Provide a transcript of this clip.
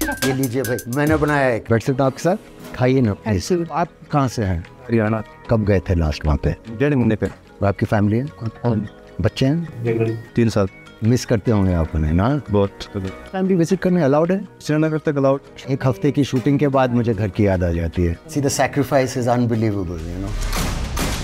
ये लीजिए भाई, मैंने बनाया है। बैठ सकता आपके साथ, खाइए ना। आप कहाँ से हैं? हरियाणा। कब गए थे लास्ट वहाँ पे? 1.5 महीने पे। और आपकी फैमिली है? बच्चे हैं? 3 साल। मिस करते होंगे आप उन्हें ना? बहुत। फैमिली विजिट करने अलाउड है? श्रीनगर तक अलाउड। एक हफ्ते की शूटिंग के बाद मुझे घर की याद आ जाती है। See the sacrifice is unbelievable, you know.